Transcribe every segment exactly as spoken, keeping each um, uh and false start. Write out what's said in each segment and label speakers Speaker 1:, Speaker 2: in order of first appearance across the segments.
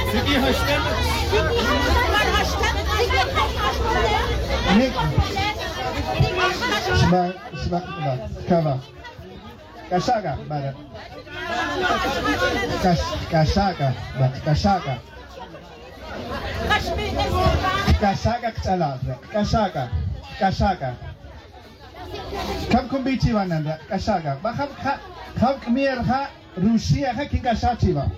Speaker 1: Sigi hashtag.
Speaker 2: Nick. Shba, shba, kava. Kashaga, bada. Kash, kashaga, bad, kashaga. Kashaga kchala, kashaga, kashaga. Kam kumbichi wananda, kashaga. Bakam ka, kam kmir ha, Rusia ha kingashachi wa.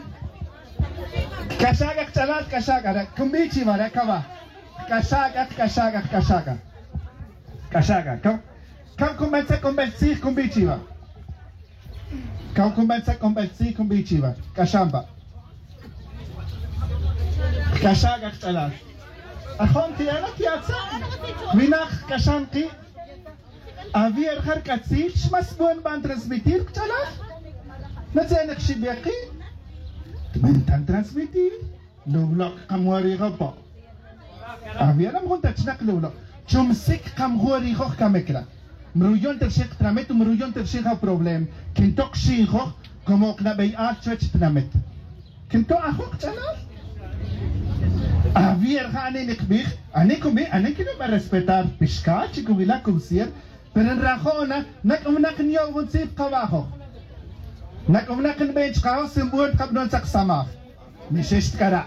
Speaker 2: Kashaga kchala, kashaga. Kumbichi wa kava. Kashaga, kashaga, kashaga. Kashaga. Kam, kam kumbensa kumbensi kumbichi wa. Kam kumbensa kumbensi kumbichi wa. Kashamba. Kashaga kchala. Akhon tiyana tiyatsa. Minach kashanki. Avir harkatsi. Shmasbun ban transmitir kchala. Natsenek shibiaki. Mentan transmitir. Lulok kamwari gapa. Avir am hunta chnak lulok. Chumsik kamwari gok kamekra. Mruyon tershik tramet mruyon tershik ha problem. Kintok shikho como knabei archach tramet. Kinto akhok kchala. Avir ha ane nikbih. Ane kumbi ane kino ba respetar pishka chikubila kumsir. Pero en rajona nak umnak niyo unsip kawaho. Nak umnak bench kaho simbun kabnon saksamah. Mishesh kara.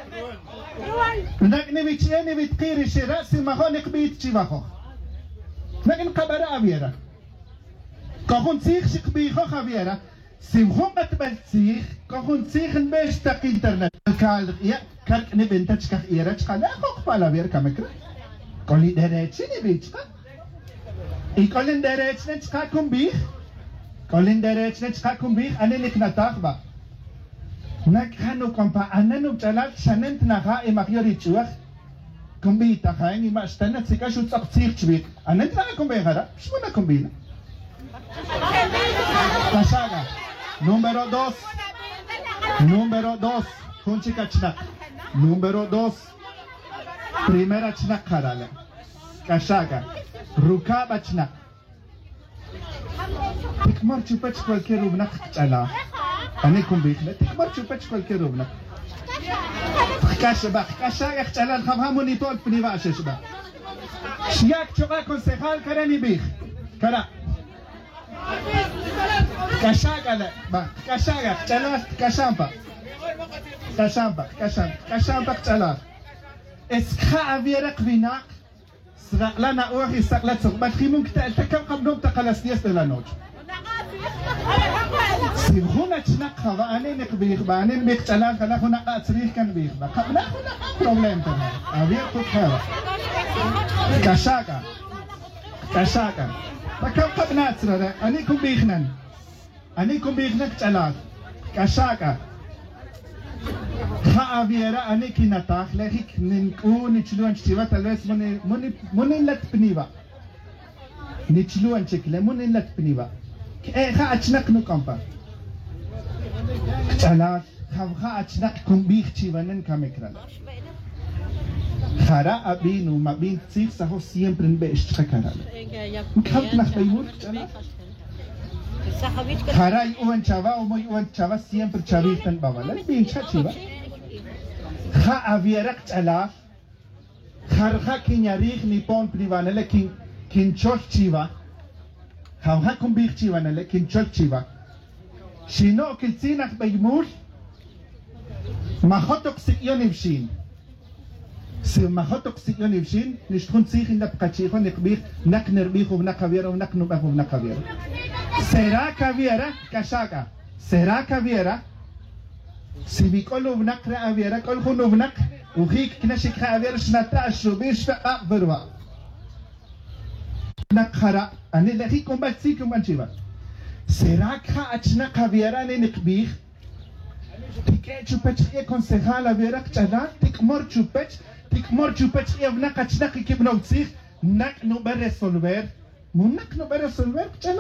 Speaker 2: Nak ne vichye ne vitkiri shira simaho nikbit chivaho. Nak in kabara aviera. Kahun sich shikbiho aviera. Simhum atbal sich kahun sich in besh tak internet. Kal ya kal ne bentach kah era chkala ho pala aviera kamekra. Koli derechi ne vichka. I kolin derech net ska kumbih. Kolin derech net ska kumbih ane nik natachba. Nak hanu kompa ananu chalat shanent naha imakyori chuach. Kumbi tahain ima stanat sika shut sak tsik chwit. Anet na kumbi hara. Shmuna kumbi. Kashaga. Número dos. Número dos. Kunchika chnak. Número dos. Primera chnak harala. Kashaga. Ruka bachna. Tikmar chupach cualquier rubnak chala. Ane kumbihna. Tikmar chupach cualquier rubnak. Kashba, kasha chala khamha monitol pniva sheshba. Shiak choka concejal karani bih. Kara. Kasha gala. Ba, kasha chala kashampa. Kashampa, kasham, kashampa chala. Eskha avierak vinak. لنا أوحي سقلت سقبت خيمون كتكم قبلهم تقلسيس للانوج. سيبخونا تشنق خوا أنا نقبيخ بأنا نبيخ تلان خلا خونا قاتريخ كان بيخ بقبنا خونا بروبلم تنا. أبيك تخير. كشاكا كشاكا. بكم قبنا ترى أنا كم بيخنن. أنا كم بيخنك تلان. كشاكا. Haavira ane kinatach lehik ninku nichlu anchtiva talvez moni moni moni lat pniva nichlu anchikle moni lat pniva eh ha achnak nu kampa chala ha achnak kumbih chivanen kamekran khara abinu mabin tsik saho siempre en besh chakara khalt nach beimut chala khara yuan chava o moy yuan chava siempre chavitan bavala bin chachiva Ha avierak chala, harha kinyarich nipon privanele kin kinchol chiva, ha kumbich chivanele kinchol chiva. Shino kiltsinach beimul, machotok sikyon ivshin. Si machotok sikyon ivshin, nishtun sich in la pkachicho nekbich nak nerbich u nak kaviera u nak nubach u nak kaviera. Será kaviera kashaga, será kaviera. Si bikolo vnak ra aviera kol khunu vnak u khik knashik kha aviera shnata shubish fa verwa nak khara ani lahi kombat si kombat chiva será kha achna aviera ne nikbih tiket chupech e concejal aviera chana tikmor chupech tikmor chupech e vnak achna kibno tsik nak no ber resolver munak no ber resolver chana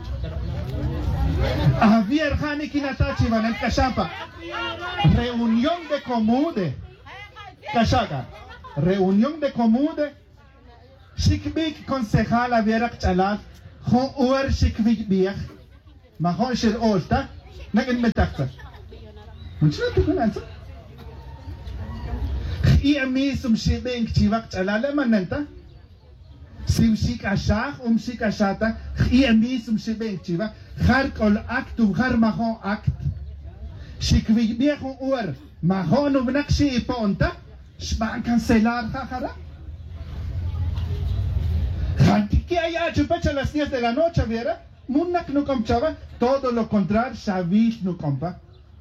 Speaker 2: Javier Hani Kinatachi van el Cachapa. Reunión de comude. Cachaca. Reunión de comude. Shikbik concejal Javier Chala. Hon uer shikbik biach. Mahon shel olta. Nagin metakta. Munchna tukun ansa. إيه أميس ومشيبين كتيبك على لما ننتا سيمشيك أشاخ ومشيك أشاتا إيه أميس ومشيبين كتيبك خار كل أكت وخار ماهون أكت شكوي بيخون أور ماهون وبنكشي إبونتا شبان كانسيلار خاخرا que haya chupacha a las diez de la noche, ¿viera? Munak no compchaba, todo lo contrario, Shavish no compa.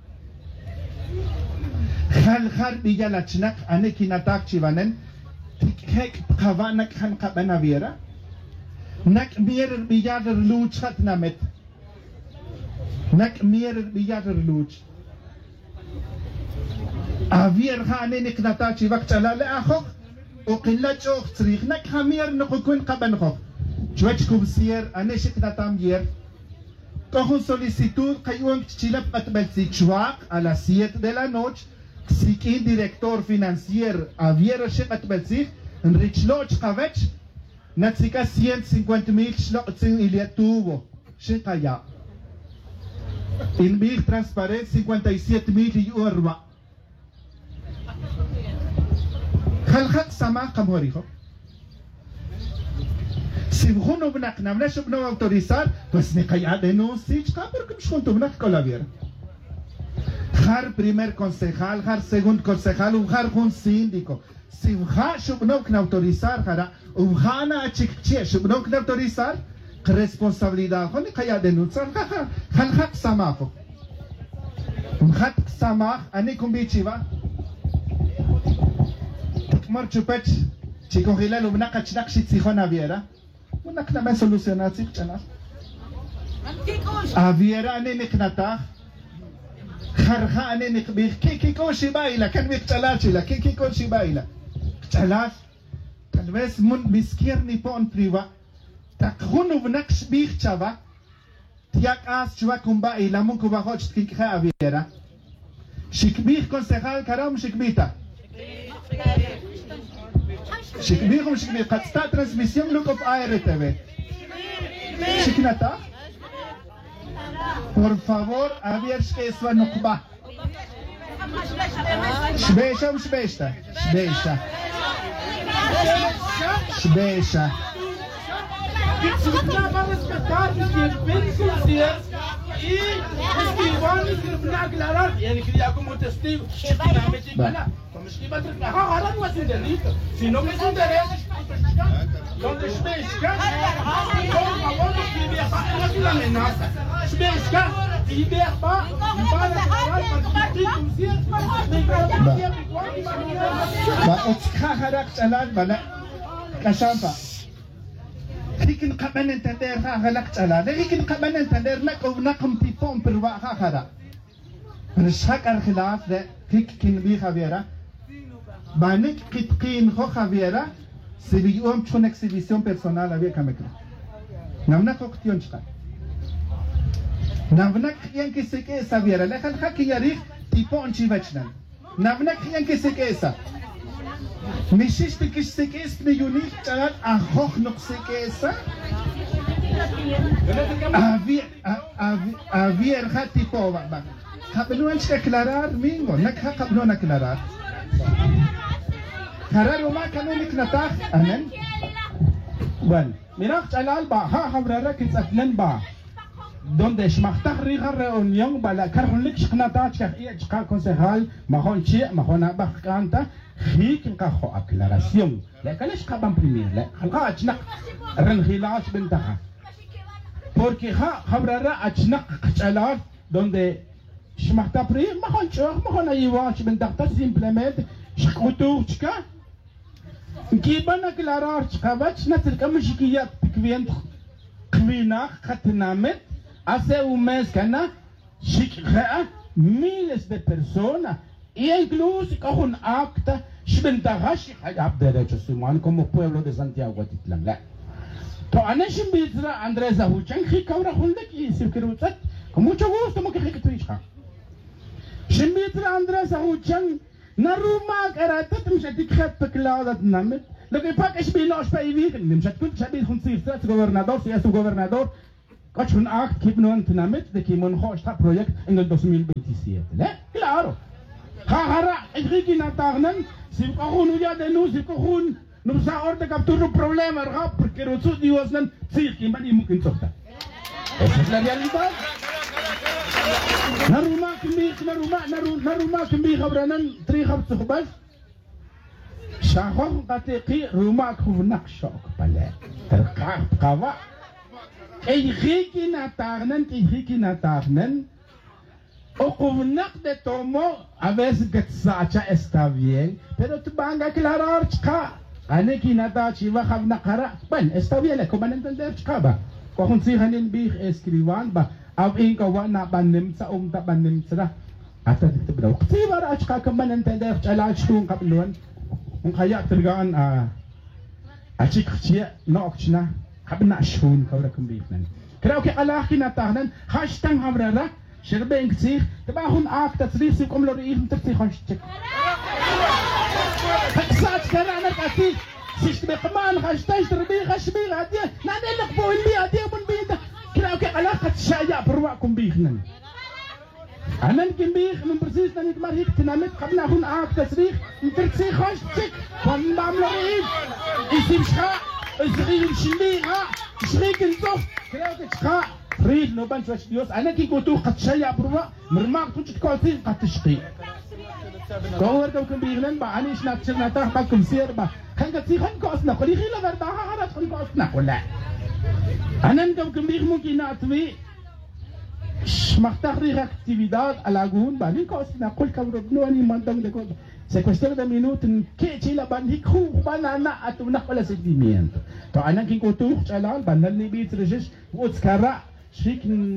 Speaker 2: Hal har bija la chnak, ane kinatak chivanen, tikhek kavanak han kabana viera. Nak mir bija der luch hat namet. Nak mir bija der luch. Avier hane niknatak chivak chala le achok. وقلة شوخ تريخ نك خمير نقول قبل خو شويش كوبسير أنا شكنا تامير كهون solicitud كيوم تشيلب بتبلسيك شواق على siete de la noche سيكين ديريكتور فينانسير أفير شيء بتبلسيك نريتش لوش قافتش نتسيكا ciento cincuenta mil شلوتين إلى توبو شيء قيا إن بيخ transparent cincuenta y siete mil يوروا خلق سما قموريخو سيبخونو بناك نملاش بنو اوتوريسار بس نقيا دينوسيج قابركم شكونتو بناك كولافير خار بريمير كونسيجال خار سيغوند كونسيجال وخار خون سينديكو سيبخا شو بنو كنا اوتوريسار خارا وخانا تشيكتشي شو بنو كنا اوتوريسار responsabilidad خوني قيا دينوسار خلق سماخو مخات سماخ انيكم بيتشيبا مر چوپچ چیکو خیلالو بناقه چناق شید سیخون آویرا بناق نمه سلوسیوناتی چناق آویرا انه نکنتا خرخا انه نقبیخ کی کی کوشی بایلا کن بیخ چلاشیلا کی کی کوشی بایلا چلاش کلویس من مسکیر نیپون پریوا تقهونو بناقش بیخ چوا تیاک آس چوا کن بایلا من کبا خوش تکیک خا آویرا شکبیخ کنسیخال کرام شکبیتا شكبيهم شكبي قد ستا ترانسميسيون لوك اوف اي ار تي في شكنتا por favor abrir esqueça no cuba شبيشة وشبيشة شبيشة شبيشة y escriban escribir aclarar يعني quería como testigo como escriba trabajar ahora no es un delito si no es un derecho donde espesca por favor no escribir no es una amenaza espesca y ver pa y para aclarar para que tú sientas ba otskaharak salat bala kashampa لكن قبل أن تديرها غلقت على لكن قبل أن تدير لك ونقم تيفون برواقها خدا رشاك الخلاف ده هيك كن بي خبيرة بانك قتقين خو خبيرة سبيوم تكون اكسيبيسيون بيرسونال أبي كمكلا نمنا كوكتيون شقا نمنا ينكي سكي سبيرة لكن خاكي يريخ تيفون شيفتشنا نمنا ينكي سكي سا مشيش تكش سكيس بنيونيك تلات أخوخ نق سكيسا أفير أفير خاتي بوا با قبلو أنش كلارار مينغو نك قبلو نكلارار كرارو ما كانوا نكنتاخ أنن وان ميراخ تلال با ها خبرارا كتسفلن با donde schmachtar rigar reunión bala karhulik shknata chakhiya chka concejal mahon chi mahona bakanta hik nkaho aclaración la kalesh qaban primir la khalqa achna ran khilash bentaha porque ha khabrara achna qchalar donde schmachtar pri mahon chor mahon aywa bentaha simplemente shkutu chka كيبان aclarar chkabach natilka mishkiyat kwient kwina khatnamet hace un mes que na miles de personas e incluso con un acta shbentagashi hayab derechos humanos como pueblo de Santiago Atitlán la to ana shimbitra Andrés Ahuchan khikawra khundek yisirkirutat con mucho gusto mo khikitrisha shimbitra Andrés Ahuchan naruma karatat mshatik khat paklaudat namet lo que pasa es que no para vivir mshatkun shabil khunsir sat gobernador si es tu gobernador Cacho un acto que no entrenamiento de que monjo este proyecto en el dos mil veintisiete, ¿eh? Claro. Jajara, Enrique Natarnan,
Speaker 1: si kahun uya denu si kahun no sa orte capturo problema rap porque no su dios nan si kimani mungkin sokta. Esa es la realidad. Naruma kimbi naruma naruma kimbi khabranan tri khab sukhbas. Shahon qatiqi ruma khuvnak shok pale. Terka qawa. Ay khiki na tagnan ki khiki na tagnan. O khuvnak de tomo a veces gatsacha está bien, pero tu banga aclarar chka. Ane kinata chiva khavna qara. Ban está bien, como no entender chka ba. Kung si hanin bih escriban ba ab in ka wana banim sa umta banim sira ata dito daw si bara chka ka man entender chala chung kablon kung kaya tergaan a achik chia no okchna habna shun ka rakum bih nan kaya ke ala kinatahnan hashtag habrara shirben ksih tabahun ak tasrif kum lo riim tsi hashtag haksat kana na kasi sistem كمان خشتاش تربي خشبي هادية نادي لك بوين بي هادية من بيدا كلا وكي علاقة شايع برواكم بيخنا أنا نكين بيخ من برسيس نانيك مرهيك تنامت قبل أخون آك تسريخ نترسي خشتك ومن بعمل رئيب يسيب شخاء يسغيب شميغا شغيك انتوف كلا وكي شخاء ريح نوبان شوش ديوس أنا كي قوتو قد شايع برواك مرماك توجد كوالتين قد تشقي كوهر كوكم بيغنان با عنيش ناتشر ناتاح باكم سير با خلق تسي خلق كوسنا قولي خيلا غرداها حرات خلق كوسنا ولا أنا نكوكم بيغ ممكن ناتوي شمختاق ريخ اكتيفيداد aлагun ba ni كوسنا قول كوربنو أني مانتong de ko se cuestión de minuto que chila ban hikhu banana atu nak wala sentimiento to anan kin kutu chalal banal ni bit rejish وتكرع شيك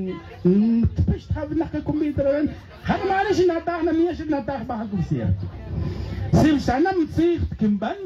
Speaker 1: باش تحب نحكي كمبيوتر هذا معلش نتاعنا مياش نتاع بعضكم سير سير سنة متصير كمبان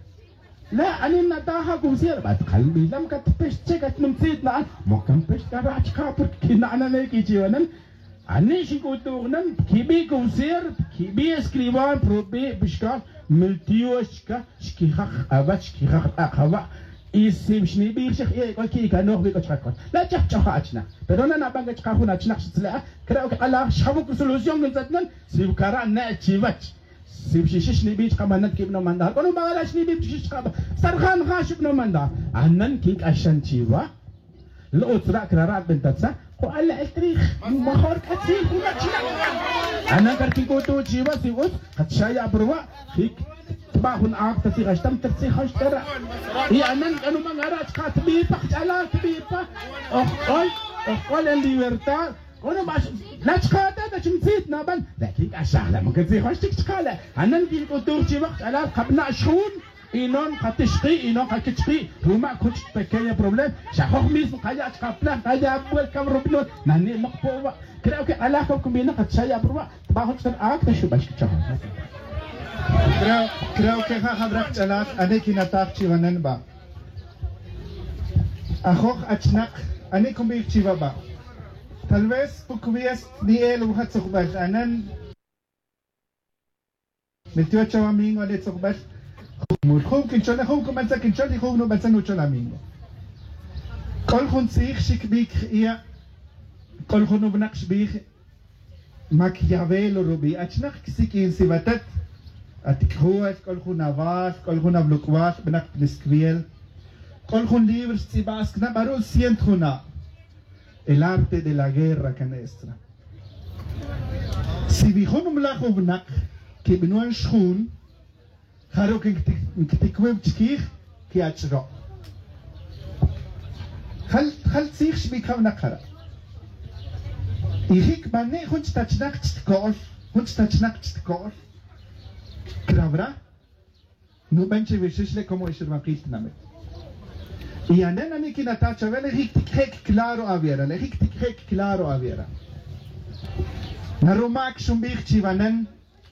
Speaker 1: لا أنا نتاعكم سير بعد قلبي لم كتبش تشكت نمسيت نعم ما كان بش كراش كابر كنا أنا ليكي جوانا أنا شيء كنتوغنا كيبي كوسير كيبي اسكريبان بروبي بشكا ملتيوشكا شكيخ أبا شكيخ أخوا يسيب شني بيرشخ إيه كي كانوه بيكو تشكر لا تشخ تشخ أجنا بدونا نبغى تشخونه تشنخ شتلا كراو كلا شخبوك سولوشيون من زدنا سيب كرا نأتشيفت سيب شيش شني بيش كمان كيبنو مندار كانوا بغلا شني بيش كاب سرخان خاش بنو مندار أنن كيك عشان تشيوا لو ترى كرا بنتسا قال التاريخ ما خارج كتير ولا تشنا أنا كرتيكو تو تشيوا سيوس كتشايا بروا كيك تباهون آك تسي غشتم تسي خشترا هي أنن كانوا مغارات كاتبي بخجالا كبيبا أخول أخول الليبرتال كانوا باش لا تشكاتا تشمسيت نابن لكن أشعلا ممكن تسي خشتك تشكالا أنن كيكو توشي وقت على قبنا شخون إنون قتشقي إنون قتشقي هما كنت بكيا بروبلم شخوخ ميس قايا تقابلا قايا أبوال كم ربنون ناني مقبوة كراوكي علاقكم بينا قتشايا بروا تباهون تشتر آك تشو باش كتشاهم
Speaker 2: Creo, creo que Habrak Chalat, Aneki Natak Chivanenba. Ahoch Achnak, Anekum Big Chivaba. Tal vez Pukuvias ni el Uhatsukbash, Anan Metio Chavamingo, Letsukbash, Murhum Kinchona, Home Comanza Kincholi, Home no Batsanu Cholamingo. Kolhun Sich, Shikbik, Ia, Kolhun Nakshbik, Machiavello Rubi, Achnak Sikin Sivatat. התקחוש, כל חון נבש, כל חון אבלוקווש, בנק פלסקוויל, כל חון ליבר שציבאס, כנה ברור סיים תכונה. El arte de la guerra canestra. Si ביחון ומלאך ובנק, כי בנוען שכון, חרו כתקווים תשכיח, כי עד שרו. חל צריך שביקה ונקרה. יחיק בני חון שתצ'נק צ'תקוש, חון שתצ'נק צ'תקוש, Krabra, no benche veshisle como es el maquis name. Y anena mi kinatacha vele hiktik hek claro aviera, le hiktik hek claro aviera. Na romak shumbich chivanen,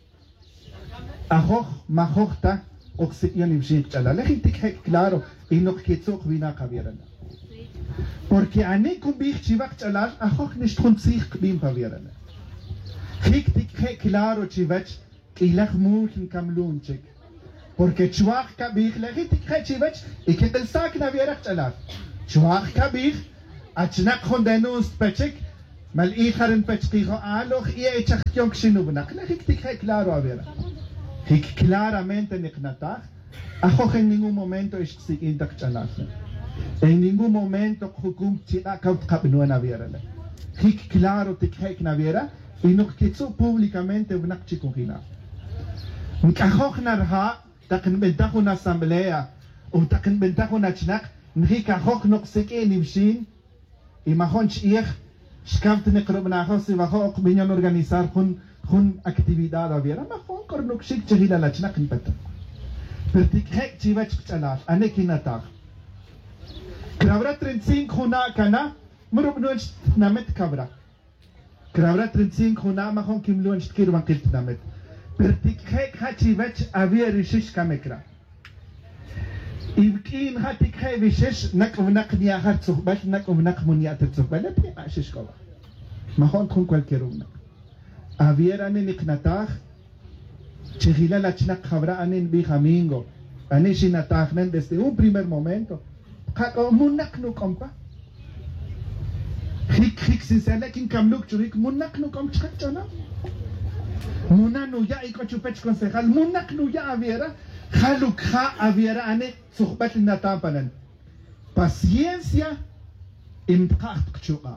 Speaker 2: ahoch mahochta, oxion imshik chala, le hiktik hek claro, y no kitzok vina aviera. Porque ane kumbich chivak chala, ahoch nicht hunzich bim aviera. Hiktik hek claro chivach, إلخ موشن كملونشك porque شواخ كبير لقيت كخشيبش إكتل ساكنا بيرخ تلاف شواخ كبير أتشنق خندنوس بتشك مال إخرن بتشقيه آلوخ إيه تشخيون كشنو بناق لقيت تكخ كلارو أبيرا Hik claramente niknatach, ajo en ningún momento es que se intak chalasen. En ningún momento hukum china kaut kapno na viera. Hik claro te kek na viera y no kitsu públicamente unak chikungina. Nkahoch narha takin bentahu na asamblea o takin bentahu na chinak nhika hoch nok seke nimshin y mahon chiech shkamt nekrob na hosi vaho binyan organizar hun hun actividad a viera mahon kornok shik chihila la chinak npeta. Pertik hek chivach chalar anekinatach. Kravra treinta y cinco na kana murubnuch namet kabra. Kravra treinta y cinco na mahon kimluan shtkir wakilt namet. Pertik hek hachivach avia rishish kamekra. Ibkin hatik hay vishish nak unak niya hat suhbat nak unak munya tet suhbat la tni shish kola. Mahon tkun cualquier una. Avia ane niknatach chihila la chnak khavra ane bi hamingo. Ane shinatach nen desde un primer momento. Kako munak nu kompa. Hik hik sincere kin kamluk churik munak nu kom chak chana. Muna nu ya iko chupech concejal munak nu ya aviera haluk ha aviera ane suhbat natampanan. Paciencia imtqat kchuqa.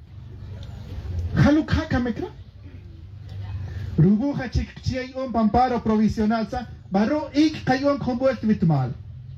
Speaker 2: Haluk ha kamekra. Rubu ha chik chiay un pamparo provisional sa baro ik kayon kombuelt vitmal.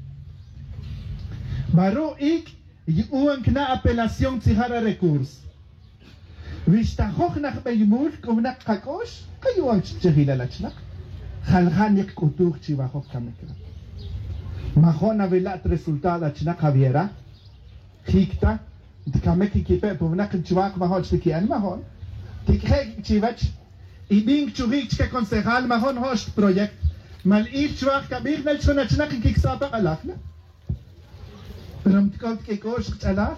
Speaker 2: Baro ik yuan kna apelación tzihara recurs. Vishtahoch nach beymul kumnak kakosh kayuan chihila lachnak. Khalhan yak kutuk chivahoch kamekra. Mahon avelat resultado chnak javiera. Hikta kameki kipe pumnak chivak mahon chtikian mahon. Tikhek chivach ibing churik chke concejal mahon host project. Mal ich chwak kabir nel chona chnak kiksapa alakna. Ramtkot ke kosh chalar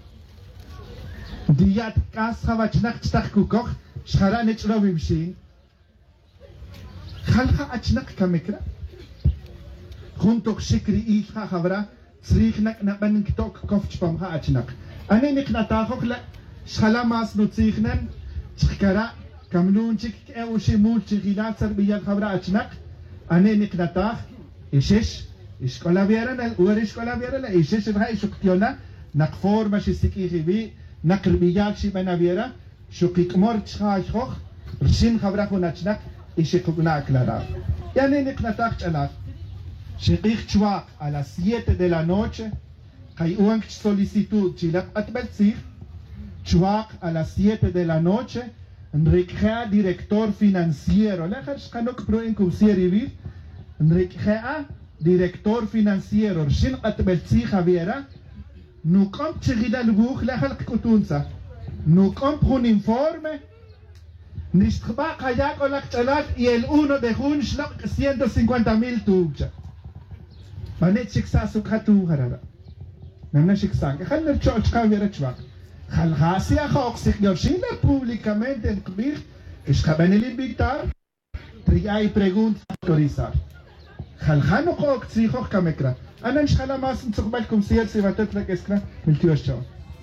Speaker 2: diat kas khavach nak chtak kukoch shkhara nechlo bimshin khalkha achnak kamekra khuntok shikri ich khavra tsrikh nak naban ktok kofch pam ha achnak ane nikna takhok la shkhala mas nutsikhnen chkhara kamlun chik e shimul chikhilat sar biyal khavra achnak ane nikna takh ishish Escola viera na uar escola viera la ishe se vai shuktiona nak forma shi sikhi bi nak biyak shi bana viera shukik mor chha khokh shin khabra khunachnak ishe kubna clara yani niknatak chala shikh chwa a las siete de la noche kai uang solicitud chilak atbelsi chwa a las siete de la noche Enrique director financiero la khash kanok pro incubsieri vi Enrique director financiero shin atbelsi Javiera nu kom chigida lbuch la khalq kutunsa nu kom un informe nishkhba kayak olak chalat y el uno de junio shnok ciento cincuenta mil tubcha manet shiksa sukhatu harara namna shiksa khal choch Javiera chwa khal ghasia khoxik yoshina públicamente en kbir es khaben el invitar triay pregunta autorizar خلخانو قوك تسيخوخ كامكرا أنا مش خلا ما سنتسوخ بالكم سياسي وتتلك إسكرا ملتيو الشو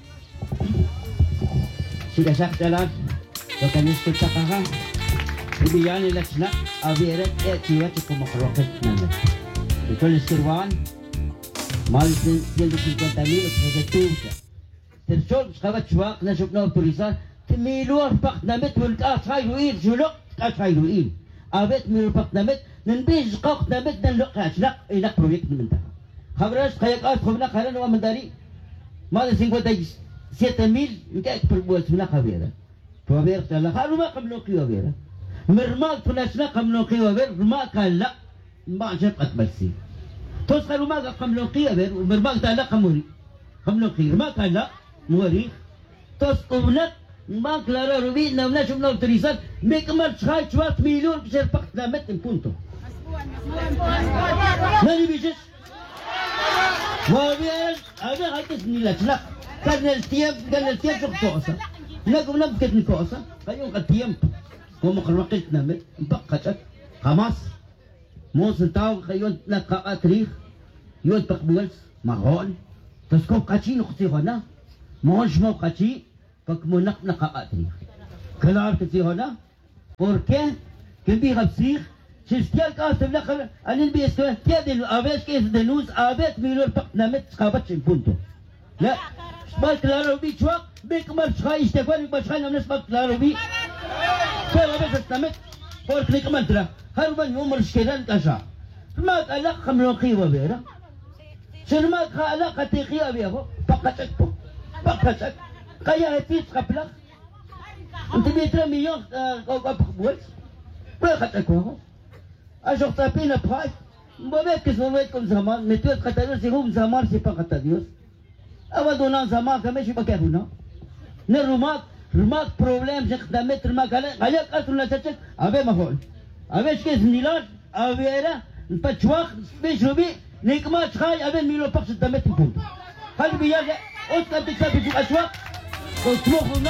Speaker 3: Sudah sah jalan Bukan itu cakaha Kemudian ilaksana Aviret eh kiwa cukup makroket nanda Itu lisirwan Mal ciento cincuenta mil Projetuja Terchol Skabat chuak Nasuk na autorizar Timiluar pak namit Mulka fayluin Julok Fayluin Abet milu pak namit ننبيج قاق نبت نلقى أشلاق إلى بروجكت من ده خبرش خيال قاس خبنا خلنا ومن داري ماذا سينكو تاج سيتا ميل نكاك بالبوس من خبيرة فبير تلا خلوا ما قبلوا قيوا بيرة مرماك فناشنا قبلوا قيوا بير ما قال لا ما جاب أتبسي توس خلوا ما قبلوا قيوا بير ومرماك تلا قموري قبلوا قيوا ما قال لا موري توس قبلك ما كلارا روبي نمنا شفنا اوتوريزات ميكمل شخاي شوات مليون بشر فقط نامت نكونتو ماني بيجس ما بيش أنا هايتس نيلات لا كان التيم كان التيم شو قوسة نقوم نبكت نقوسة كيوم التيم هو مخلوقات نامت بقتك خماس مو سنتاو خيون نقا تاريخ يون تقبلس ما هون تسكو قاتشي نختي هنا ما هونش مو قاتشي فكمو نق نقا تاريخ كلار تسي هنا porque كان بيغا بسيخ شستيال كاستم لخر أنين بيستوى تيادين أبيش كيس دنوز أبيت ميلور بق نمت سكابت شنبونتو لا ما كلارو بي شواق بيك مرش خاي اشتكوان بيك مرش خاي نمنس ما كلارو بي كل أبيش نمت فورك ليك منترا هربان يوم مرش كيدان كاشا ما قلق خمرون خيوة بيرا شنما قلق قتيقيا بيهو بقتك بقتك قيا هتيس قبلك انت بيترا مليون قبول بقتك وهو أشوف تابينا بخاي بابك كسر ويتكم زمان متوت قتاديوس يهم زمان سيبا قتاديوس أودونا زمان كمشي بكيفنا نرماك رماك بروبلم شخ دمت رماك على على قصرنا تشك أبي مفعول أبيش كيس نيلان أبيرا نبتشواخ بيش ربي نيكما شخاي أبي ميلو بقش دمت نقول هل بيجي أوت كنت تكتب في أشواق وتروح